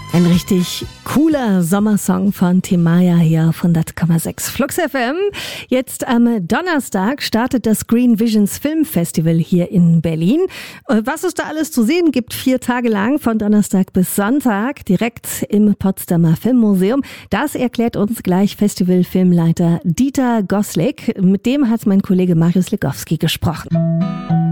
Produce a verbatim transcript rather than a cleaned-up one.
Ein richtig cooler Sommersong von Timaya hier auf hundert Komma sechs Flux F M. Jetzt am Donnerstag startet das Green Visions Filmfestival hier in Berlin. Was es da alles zu sehen gibt, vier Tage lang von Donnerstag bis Sonntag, direkt im Potsdamer Filmmuseum, das erklärt uns gleich Festivalfilmleiter Dieter Goslik. Mit dem hat mein Kollege Marius Legowski gesprochen.